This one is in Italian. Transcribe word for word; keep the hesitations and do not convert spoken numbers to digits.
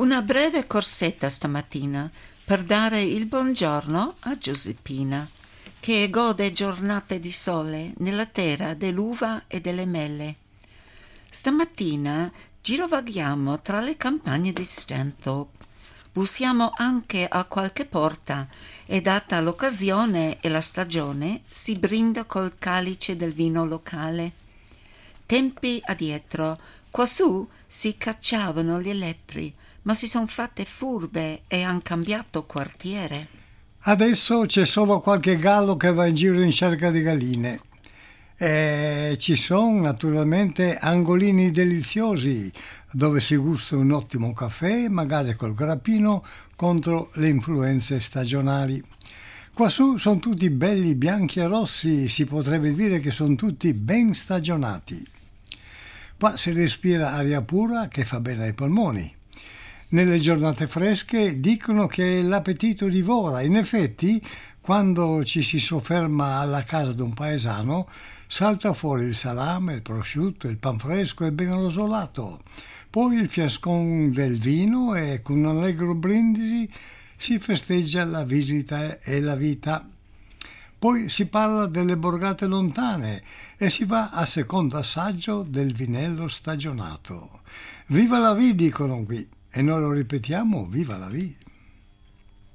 Una breve corsetta stamattina per dare il buongiorno a Giuseppina, che gode giornate di sole nella terra dell'uva e delle mele. Stamattina girovaghiamo tra le campagne di Stanthorpe. Bussiamo anche a qualche porta e, data l'occasione e la stagione, si brinda col calice del vino locale. Tempi addietro, quassù si cacciavano le lepri, ma si son fatte furbe e han cambiato quartiere. Adesso c'è solo qualche gallo che va in giro in cerca di galline. E ci sono naturalmente angolini deliziosi dove si gusta un ottimo caffè, magari col grappino, contro le influenze stagionali. Quassù sono tutti belli bianchi e rossi, si potrebbe dire che sono tutti ben stagionati. Qua si respira aria pura che fa bene ai polmoni. Nelle giornate fresche dicono che l'appetito divora. In effetti, quando ci si sofferma alla casa di un paesano, salta fuori il salame, il prosciutto, il pan fresco e ben rosolato. Poi il fiascon del vino e con un allegro brindisi si festeggia la visita e la vita. Poi si parla delle borgate lontane e si va a secondo assaggio del vinello stagionato. Viva la vie, dicono qui, e noi lo ripetiamo, viva la vie.